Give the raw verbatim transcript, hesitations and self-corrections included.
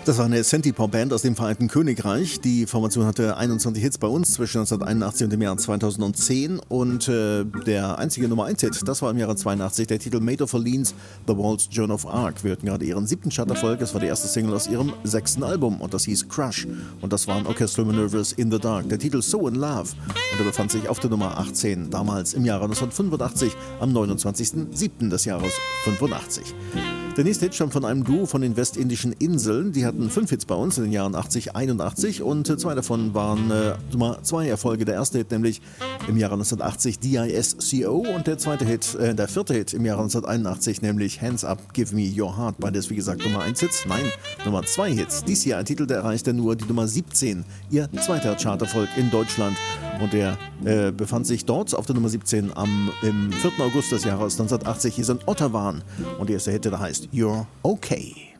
Das war eine Synthie-Pop-Band aus dem Vereinigten Königreich. Die Formation hatte einundzwanzig Hits bei uns zwischen neunzehnhunderteinundachtzig und dem Jahr zweitausendzehn. Und äh, der einzige Nummer eins Hit, das war im Jahre zweiundachtzig, der Titel Made of Orleans, The Waltz Joan of Arc. Wir hörten gerade ihren siebten Charterfolg. Es war die erste Single aus ihrem sechsten Album und das hieß Crush. Und das waren Orchestral Manoeuvres in the Dark. Der Titel So in Love. Und er befand sich auf der Nummer achtzehn, damals im Jahre neunzehnhundertfünfundachtzig, am neunundzwanzigsten siebten des Jahres fünfundachtzig. Der nächste Hit stammt von einem Duo von den westindischen Inseln. Die hatten fünf Hits bei uns in den Jahren achtzig, einundachtzig und äh, zwei davon waren äh, Nummer zwei Erfolge. Der erste Hit nämlich im Jahre neunzehnhundertachtzig, D I S C O, und der zweite Hit, äh, der vierte Hit im Jahre neunzehnhunderteinundachtzig, nämlich Hands Up, Give Me Your Heart. Beides, wie gesagt, Nummer eins Hits. Nein, Nummer zwei Hits. Dies hier ein Titel, der erreichte nur die Nummer siebzehn, ihr zweiter Charterfolg in Deutschland. Und der äh, befand sich dort auf der Nummer siebzehn am im vierten August des Jahres neunzehnhundertachtzig. Hier sind Ottawa und der erste Hit, der heißt You're Okay.